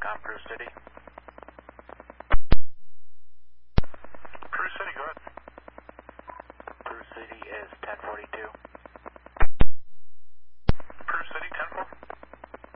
Unicom Cruise City. Cruise City, go ahead. Cruise City is 1042.